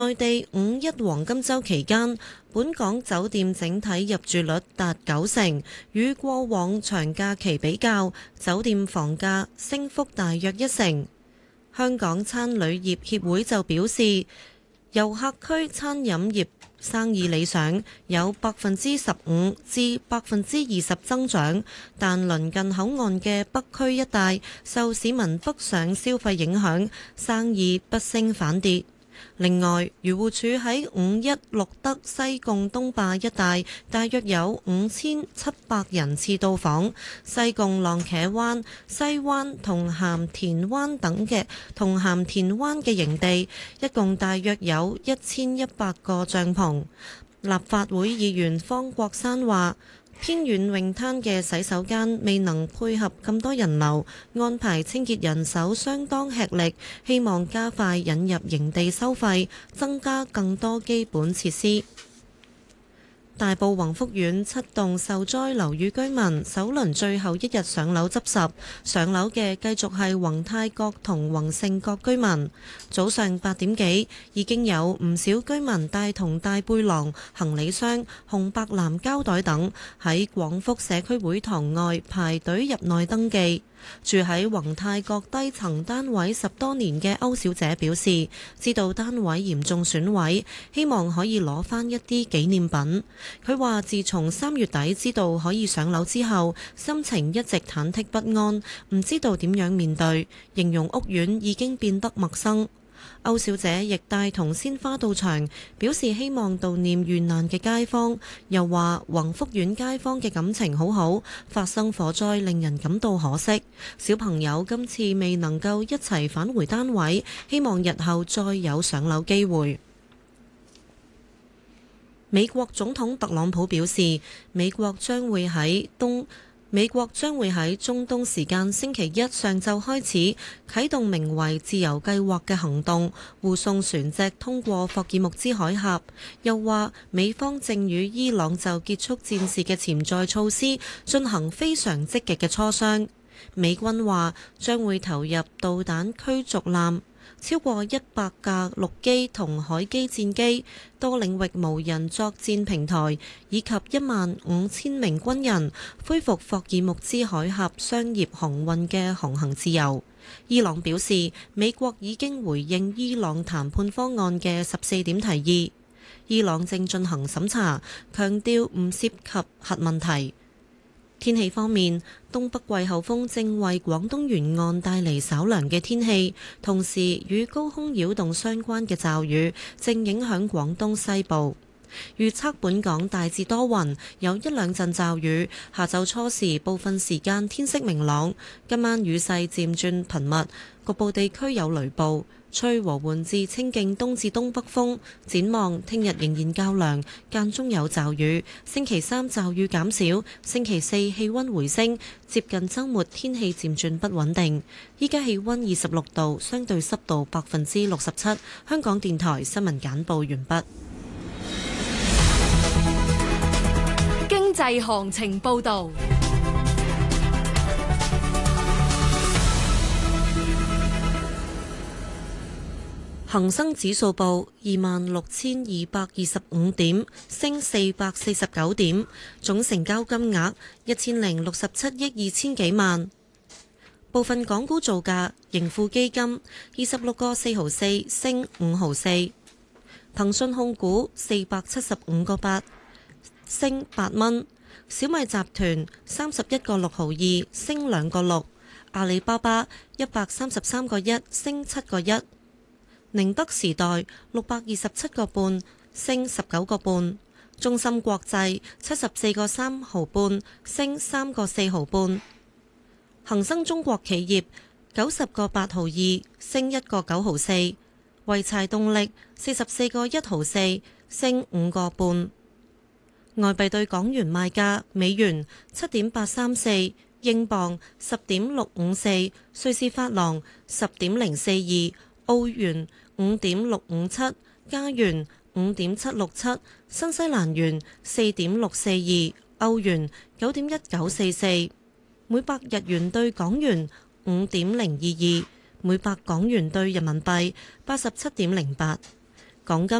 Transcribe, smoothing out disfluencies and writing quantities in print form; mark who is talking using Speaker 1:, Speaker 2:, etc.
Speaker 1: 內地五一黃金週期間，本港酒店整體入住率達90%，與過往長假期比較，酒店房價升幅大約1成。香港餐旅業協會就表示，遊客區餐飲業生意理想，有15%至20%增長，但鄰近口岸嘅北區一帶受市民北上消費影響，生意不升反跌。另外，漁護署喺五一錄得西貢東壩一帶大約有5700人次到訪，西貢浪茄灣、西灣同鹹田灣嘅營地，一共大約有1100個帳篷。立法會議員方國珊話，偏遠泳灘嘅洗手間未能配合咁多人流，安排清潔人手相當吃力，希望加快引入營地收費，增加更多基本設施。大埔宏福苑7棟受災樓宇居民首輪最後一日上樓執拾，上樓嘅繼續係宏泰閣同宏盛閣居民。早上8點幾已經有唔少居民帶同大背囊、行李箱、紅白藍膠袋等喺廣福社區會堂外排隊入內登記。住喺宏泰閣低層單位10多年嘅歐小姐表示，知道單位嚴重損毀，希望可以攞返一啲紀念品。佢話自從3月底知道可以上樓之後，心情一直忐忑不安，唔知道點樣面對，形容屋苑已經變得陌生。歐小姐亦帶同鮮花到場，表示希望悼念遇難嘅街坊，又話宏福苑街坊嘅感情好好，發生火災令人感到可惜。小朋友今次未能夠一齊返回單位，希望日後再有上樓機會。美國總統特朗普表示，美國將會喺中東時間星期一上晝開始啟動名為自由計劃嘅行動，護送船隻通過霍爾木茲海峽。又話美方正與伊朗就結束戰事嘅潛在措施進行非常積極嘅磋商。美軍話將會投入導彈驅逐艦、超過100架陸基同海基戰機、多領域無人作戰平台以及15000名軍人，恢復霍爾木茲海峽商業航運嘅航行自由。伊朗表示，美國已經回應伊朗談判方案嘅14點提議，伊朗正進行審查，強調唔涉及核問題。天氣方面，東北季候風正為廣東沿岸帶嚟稍涼嘅天氣，同時與高空擾動相關嘅驟雨正影響廣東西部。預測本港大致多雲，有一兩陣驟雨，下晝初時部分時間天色明朗，今晚雨勢漸轉頻密，局部地區有雷暴。吹和緩至清勁東至東北風，展望聽日仍然較涼，間中有驟雨。星期三驟雨減少，星期四氣溫回升，接近週末天氣漸轉不穩定。依家氣溫26度，相對濕度67%。香港電台新聞簡報完畢。
Speaker 2: 經濟行情報導。
Speaker 1: 恒生指數報26,225點，升449點，總成交金額1067億2千幾萬。部分港股造價：盈富基金26個4毫4，升5毫4；騰訊控股475個8，升8蚊；小米集團31個6毫2，升2個6；阿里巴巴133個1，升7個1。寧德時代627個半，升19個半；中芯國際74個3毫半，升3個4毫半；恒生中國企業90個8毫2，升1個9毫4；濰柴動力44個1毫4，升5個半。外幣對港元賣價：美元7.834，英鎊10.654，瑞士法郎10.042，澳元5.657，加元5.767，新西蘭元4.642，歐元9.1944，每百日元對港元5.022，每百港元對人民幣87.08。 港金